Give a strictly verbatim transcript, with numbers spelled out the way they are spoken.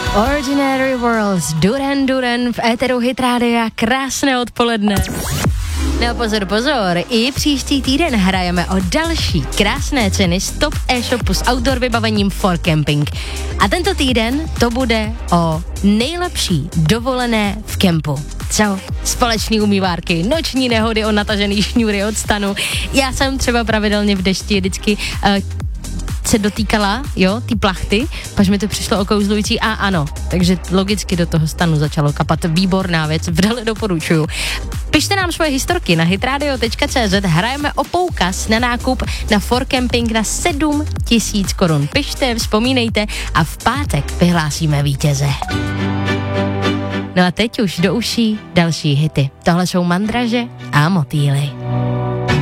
Ordinary Worlds, Duran Duran v éteru Hit Rádia, krásné odpoledne. No pozor, pozor, i příští týden hrajeme o další krásné ceny z top e-shopu s outdoor vybavením for camping. A tento týden to bude o nejlepší dovolené v kempu. Co? Společný umývárky, noční nehody o natažený šňůry od stanu. Já jsem třeba pravidelně v dešti vždycky uh, se dotýkala, jo, ty plachty, paž mi to přišlo okouzlující a ano, takže logicky do toho stanu začalo kapat. Výborná věc, vřele doporučuju. Pište nám svoje historky na hitradio tečka cé zet, hrajeme o poukaz na nákup na for camping na sedm tisíc korun. Pište, vzpomínejte a v pátek vyhlásíme vítěze. No a teď už do uší další hity. Tohle jsou Mandraže a Motýly.